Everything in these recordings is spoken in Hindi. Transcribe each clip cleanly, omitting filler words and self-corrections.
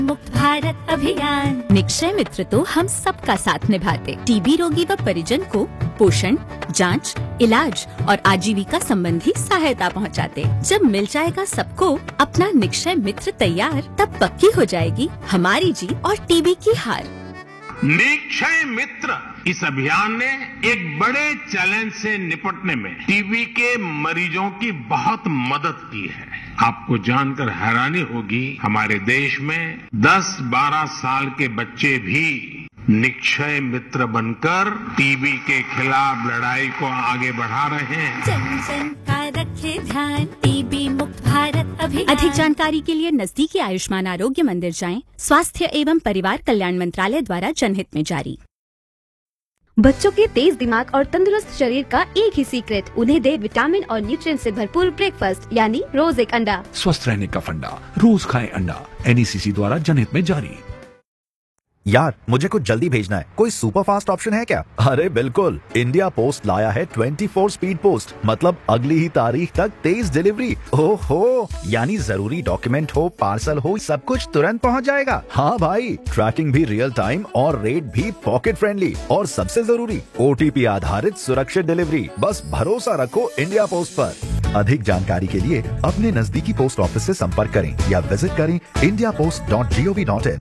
मुक्त भारत अभियान। निक्षय मित्र तो हम सबका साथ निभाते। टीबी रोगी व परिजन को पोषण, जांच, इलाज और आजीविका संबंधी सहायता पहुंचाते। जब मिल जाएगा सबको अपना निक्षय मित्र तैयार, तब पक्की हो जाएगी हमारी जीत और टीबी की हार। निक्षय मित्र इस अभियान ने एक बड़े चैलेंज से निपटने में टीबी के मरीजों की बहुत मदद की है। आपको जानकर हैरानी होगी, हमारे देश में 10-12 साल के बच्चे भी निक्षय मित्र बनकर टीबी के खिलाफ लड़ाई को आगे बढ़ा रहे हैं। जन जन का रखे ध्यान, टीबी मुक्त भारत अभियान। अधिक जानकारी के लिए नजदीकी आयुष्मान आरोग्य मंदिर जाएं। स्वास्थ्य एवं परिवार कल्याण मंत्रालय द्वारा जनहित में जारी। बच्चों के तेज दिमाग और तंदुरुस्त शरीर का एक ही सीक्रेट, उन्हें दे विटामिन और न्यूट्रिएंट से भरपूर ब्रेकफास्ट, यानी रोज एक अंडा। स्वस्थ रहने का फंडा, रोज खाएं अंडा। एनईसीसी द्वारा जनहित में जारी। यार, मुझे कुछ जल्दी भेजना है, कोई सुपर फास्ट ऑप्शन है क्या? अरे बिल्कुल, इंडिया पोस्ट लाया है 24 स्पीड पोस्ट, मतलब अगली ही तारीख तक तेज डिलीवरी। ओहो, यानी जरूरी डॉक्यूमेंट हो, पार्सल हो, सब कुछ तुरंत पहुंच जाएगा। हाँ भाई, ट्रैकिंग भी रियल टाइम और रेट भी पॉकेट फ्रेंडली, और सबसे जरूरी OTP आधारित सुरक्षित डिलीवरी। बस भरोसा रखो इंडिया पोस्ट पर। अधिक जानकारी के लिए अपने नजदीकी पोस्ट ऑफिस से संपर्क करें या विजिट करें indiapost.gov.in।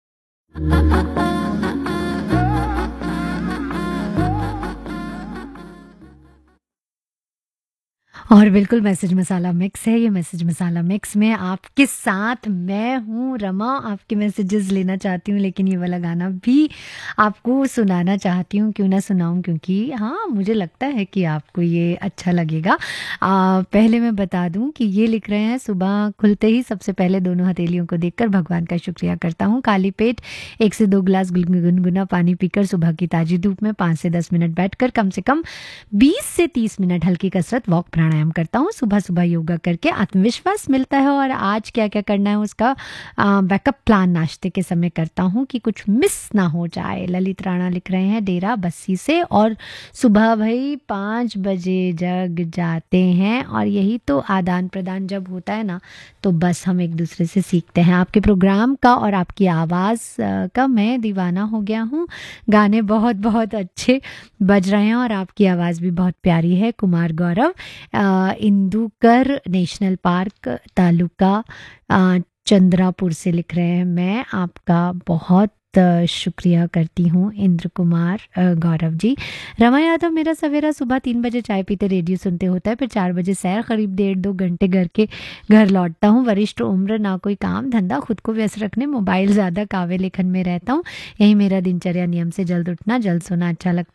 और बिल्कुल मैसेज मसाला मिक्स है। ये मैसेज मसाला मिक्स में आपके साथ मैं हूँ रमा। आपके मैसेजेस लेना चाहती हूँ, लेकिन ये वाला गाना भी आपको सुनाना चाहती हूँ। क्यों ना सुनाऊँ, क्योंकि हाँ, मुझे लगता है कि आपको ये अच्छा लगेगा। पहले मैं बता दूँ कि ये लिख रहे हैं, सुबह खुलते ही सबसे पहले दोनों हथेलियों को देखकर भगवान का शुक्रिया करता हूँ। खाली पेट 1 से 2 गिलास गुनगुना पानी पीकर सुबह की ताजी धूप में 5 से 10 मिनट बैठकर कम से कम 20 से 30 मिनट हल्की कसरत, वॉक, प्राणायाम करता हूँ। सुबह सुबह योगा करके आत्मविश्वास मिलता है। और आज क्या क्या करना है उसका बैकअप प्लान नाश्ते के समय करता हूँ कि कुछ मिस ना हो जाए। ललित राणा लिख रहे हैं डेरा बस्सी से, और सुबह भाई 5 बजे जग जाते हैं। और यही तो आदान प्रदान जब होता है ना, तो बस हम एक दूसरे से सीखते हैं। आपके प्रोग्राम का और आपकी आवाज़ का मैं दीवाना हो गया हूँ। गाने बहुत बहुत अच्छे बज रहे हैं और आपकी आवाज़ भी बहुत प्यारी है। कुमार गौरव, इंदुकर नेशनल पार्क, तालुका चंद्रापुर से लिख रहे हैं। मैं आपका बहुत शुक्रिया करती हूँ इंद्र कुमार गौरव जी। रमा यादव, मेरा सवेरा सुबह 3 बजे चाय पीते रेडियो सुनते होता है, फिर 4 बजे सैर, करीब 1.5-2 घंटे घर लौटता हूँ। वरिष्ठ उम्र, ना कोई काम धंधा, खुद को व्यस्त रखने, मोबाइल ज़्यादा, काव्य लेखन में रहता हूँ। यही मेरा दिनचर्या नियम से जल्द उठना, जल्द सोना अच्छा लगता है।